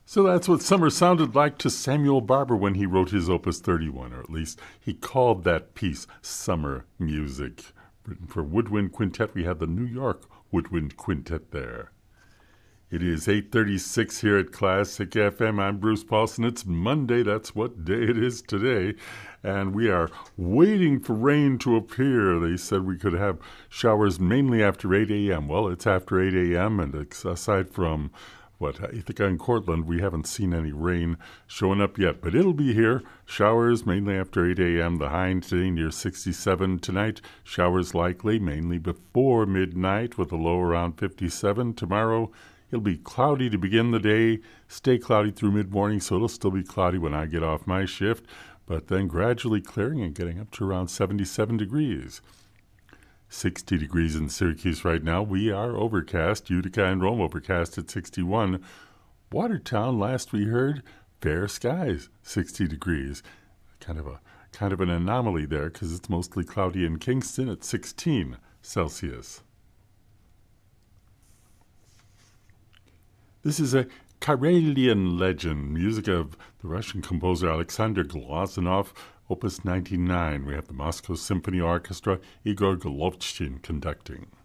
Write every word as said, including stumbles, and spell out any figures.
So that's what summer sounded like to Samuel Barber when he wrote his Opus thirty-one, or at least he called that piece Summer Music. Written for Woodwind Quintet, we had the New York Woodwind Quintet there. It is eight thirty-six here at Classic F M. I'm Bruce Paulson. It's Monday. That's what day it is today. And we are waiting for rain to appear. They said we could have showers mainly after eight a.m. Well, it's after eight a.m. and aside from what, Ithaca and Cortland, we haven't seen any rain showing up yet, but it'll be here. Showers mainly after eight a.m. The high today near sixty-seven tonight. Showers likely mainly before midnight with a low around fifty-seven. Tomorrow it'll be cloudy to begin the day, stay cloudy through mid-morning, so it'll still be cloudy when I get off my shift, but then gradually clearing and getting up to around seventy-seven degrees. sixty degrees in Syracuse right now. We are overcast. Utica and Rome overcast at sixty-one. Watertown, last we heard, fair skies, sixty degrees. Kind of a kind of an anomaly there because it's mostly cloudy in Kingston at sixteen Celsius. This is a Karelian legend, music of the Russian composer Alexander Glazunov, Opus ninety-nine. We have the Moscow Symphony Orchestra, Igor Golovchin conducting.